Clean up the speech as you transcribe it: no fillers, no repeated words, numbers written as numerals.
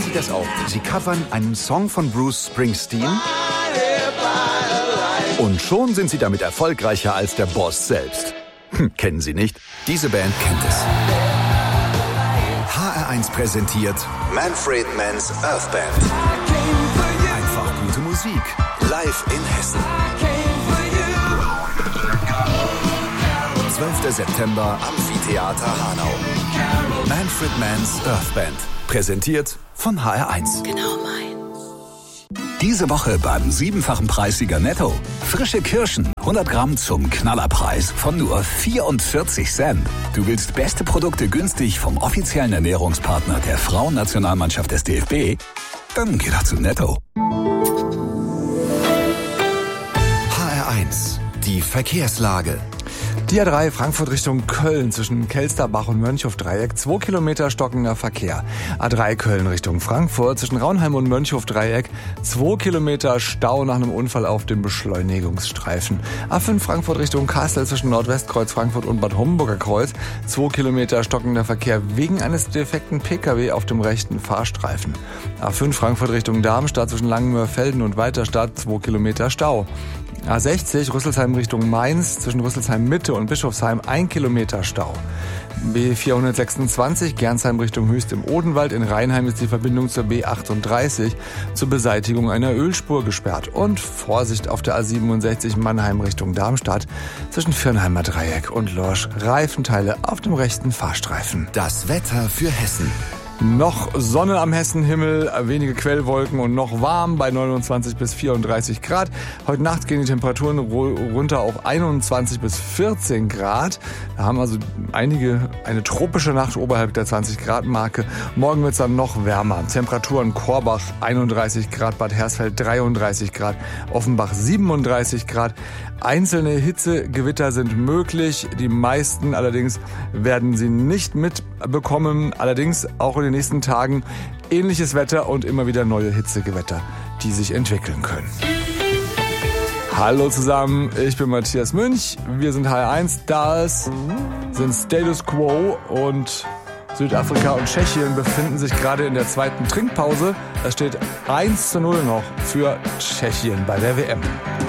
sie das auch. Sie covern einen Song von Bruce Springsteen und schon sind sie damit erfolgreicher als der Boss selbst. Kennen Sie nicht? Diese Band kennt es. HR1 präsentiert Manfred Mann's Earth Band. Einfach gute Musik. Live in Hessen. 12. September, Amphitheater Hanau. Manfred Mann's Earth Band. Präsentiert von HR1. Genau meins. Diese Woche beim 7-fachen Preissieger Netto. Frische Kirschen, 100 Gramm zum Knallerpreis von nur 44 Cent. Du willst beste Produkte günstig vom offiziellen Ernährungspartner der Frauennationalmannschaft des DFB? Dann geh doch zu Netto. HR1, die Verkehrslage. Die A3 Frankfurt Richtung Köln zwischen Kelsterbach und Mönchhof-Dreieck, 2 Kilometer stockender Verkehr. A3 Köln Richtung Frankfurt zwischen Raunheim und Mönchhof-Dreieck, 2 Kilometer Stau nach einem Unfall auf dem Beschleunigungsstreifen. A5 Frankfurt Richtung Kassel zwischen Nordwestkreuz Frankfurt und Bad Homburger Kreuz, 2 Kilometer stockender Verkehr wegen eines defekten Pkw auf dem rechten Fahrstreifen. A5 Frankfurt Richtung Darmstadt zwischen Langenmörfelden und Weiterstadt, 2 Kilometer Stau. A60 Rüsselsheim Richtung Mainz zwischen Rüsselsheim Mitte und Bischofsheim 1 Kilometer Stau. B426 Gernsheim Richtung Höchst im Odenwald. In Rheinheim ist die Verbindung zur B38 zur Beseitigung einer Ölspur gesperrt. Und Vorsicht auf der A67 Mannheim Richtung Darmstadt zwischen Viernheimer Dreieck und Lorsch. Reifenteile auf dem rechten Fahrstreifen. Das Wetter für Hessen. Noch Sonne am Hessenhimmel, wenige Quellwolken und noch warm bei 29 bis 34 Grad. Heute Nacht gehen die Temperaturen runter auf 21 bis 14 Grad. Da haben also einige eine tropische Nacht oberhalb der 20 Grad Marke. Morgen wird es dann noch wärmer. Temperaturen Korbach 31 Grad, Bad Hersfeld 33 Grad, Offenbach 37 Grad. Einzelne Hitzegewitter sind möglich. Die meisten allerdings werden sie nicht mitbekommen. Allerdings auch in den nächsten Tagen ähnliches Wetter und immer wieder neue Hitzegewitter, die sich entwickeln können. Hallo zusammen, ich bin Matthias Münch. Wir sind HR1. Das sind Status Quo und Südafrika und Tschechien befinden sich gerade in der zweiten Trinkpause. Es steht 1:0 noch für Tschechien bei der WM.